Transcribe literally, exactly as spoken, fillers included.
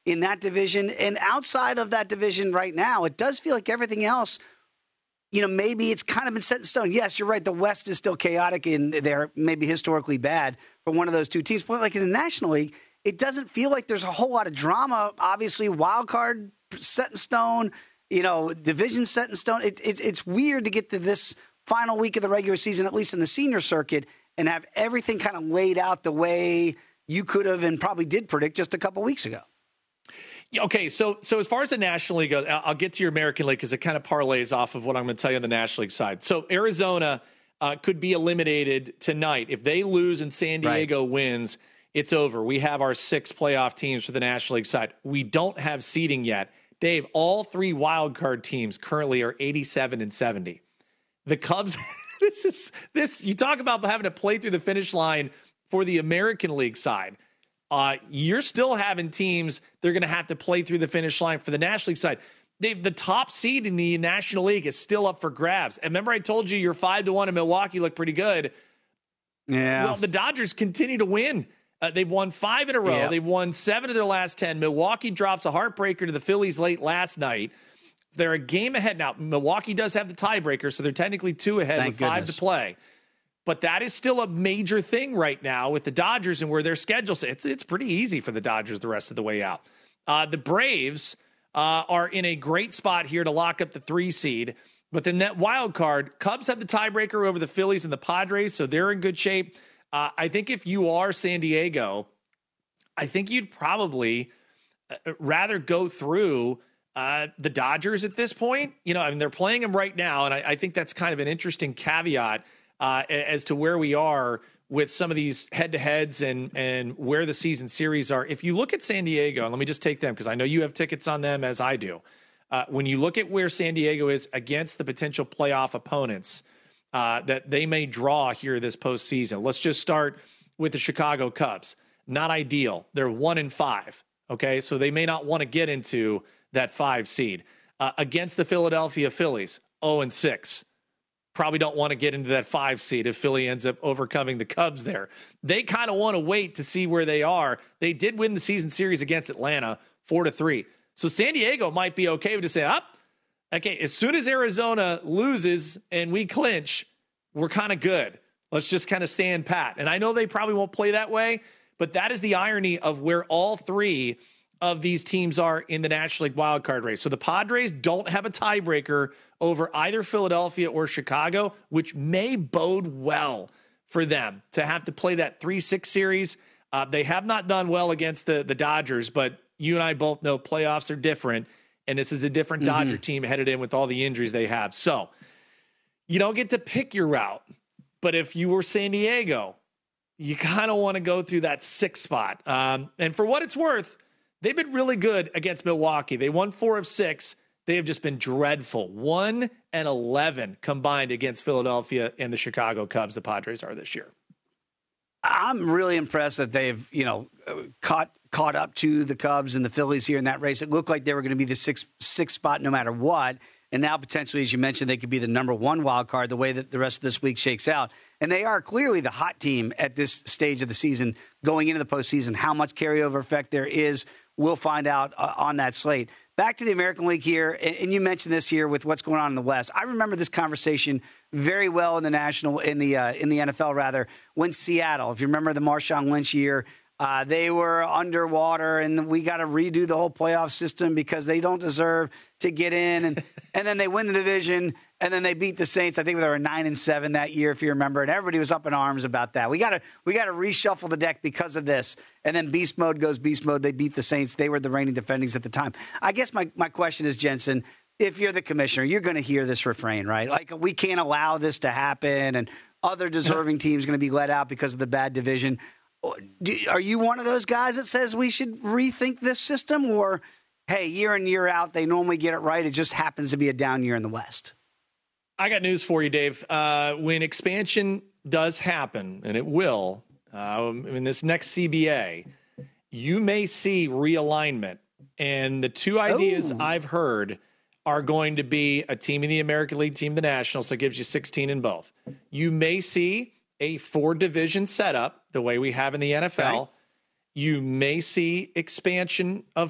in that division. And outside of that division right now, it does feel like everything else, you know, maybe it's kind of been set in stone. Yes, you're right. The West is still chaotic and they're maybe historically bad for one of those two teams. But like in the National League, it doesn't feel like there's a whole lot of drama. Obviously, wild card set in stone, you know, division set in stone. It, it, it's weird to get to this final week of the regular season, at least in the senior circuit, and have everything kind of laid out the way you could have and probably did predict just a couple weeks ago. Okay, so so as far as the National League goes, I'll get to your American League because it kind of parlays off of what I'm going to tell you on the National League side. So Arizona uh, could be eliminated tonight. If they lose and San Diego right. wins, it's over. We have our six playoff teams for the National League side. We don't have seeding yet. Dave, all three wild card teams currently are eighty-seven and seventy. The Cubs, this is this. You talk about having to play through the finish line for the American League side. Uh, you're still having teams they're going to have to play through the finish line for the National League side. They, the top seed in the National League is still up for grabs. And remember, I told you your five to one in Milwaukee looked pretty good. Yeah. Well, the Dodgers continue to win. Uh, they've won five in a row. Yeah. They've won seven of their last ten. Milwaukee drops a heartbreaker to the Phillies late last night. They're a game ahead now. Milwaukee does have the tiebreaker, so they're technically two ahead Thank with five goodness. to play. But that is still a major thing right now with the Dodgers and where their schedule is. It's, it's pretty easy for the Dodgers the rest of the way out. Uh, the Braves uh, are in a great spot here to lock up the three seed. But then that wild card, Cubs have the tiebreaker over the Phillies and the Padres, so they're in good shape. Uh, I think if you are San Diego, I think you'd probably rather go through uh, the Dodgers at this point. You know, I mean, they're playing them right now, and I, I think that's kind of an interesting caveat Uh, as to where we are with some of these head-to-heads and and where the season series are. If you look at San Diego, and let me just take them because I know you have tickets on them as I do. Uh, when you look at where San Diego is against the potential playoff opponents uh, that they may draw here this postseason, let's just start with the Chicago Cubs. Not ideal. They're one and five. Okay, so they may not want to get into that five seed. Uh, against the Philadelphia Phillies, oh and six. Probably don't want to get into that five seed if Philly ends up overcoming the Cubs there. They kind of want to wait to see where they are. They did win the season series against Atlanta four to three. So San Diego might be okay with to say, up. Oh, okay, as soon as Arizona loses and we clinch, we're kind of good. Let's just kind of stand pat. And I know they probably won't play that way, but that is the irony of where all three of these teams are in the National League wildcard race. So the Padres don't have a tiebreaker over either Philadelphia or Chicago, which may bode well for them to have to play that three six series. Uh, they have not done well against the, the Dodgers, but you and I both know playoffs are different, and this is a different mm-hmm. Dodger team headed in with all the injuries they have. So you don't get to pick your route, but if you were San Diego, you kind of want to go through that sixth spot. Um, and for what it's worth, they've been really good against Milwaukee. They won four of six. They have just been dreadful. one and eleven combined against Philadelphia and the Chicago Cubs, the Padres are this year. I'm really impressed that they've, you know, caught caught up to the Cubs and the Phillies here in that race. It looked like they were going to be the sixth, sixth spot no matter what. And now potentially, as you mentioned, they could be the number one wild card the way that the rest of this week shakes out. And they are clearly the hot team at this stage of the season going into the postseason. How much carryover effect there is, we'll find out uh, on that slate. Back to the American League here, and, and you mentioned this here with what's going on in the West. I remember this conversation very well in the national, in the uh, in the N F L rather, when Seattle, if you remember the Marshawn Lynch year, uh, they were underwater, and we got to redo the whole playoff system because they don't deserve to get in, and and then they win the division, and then they beat the Saints. I think they were nine and seven that year, if you remember, and everybody was up in arms about that. We got to we got to reshuffle the deck because of this, and then beast mode goes beast mode. They beat the Saints. They were the reigning defendings at the time. I guess my my question is, Jensen, if you're the commissioner, you're going to hear this refrain, right? Like, we can't allow this to happen, and other deserving teams going to be let out because of the bad division. Are you one of those guys that says we should rethink this system, or, hey, year in, year out, they normally get it right. It just happens to be a down year in the West? I got news for you, Dave. Uh, when expansion does happen, and it will, uh, in this next C B A, you may see realignment. And the two ideas Ooh. I've heard are going to be a team in the American League, team in the National, so it gives you sixteen in both. You may see a four-division setup, the way we have in the N F L. Okay. You may see expansion of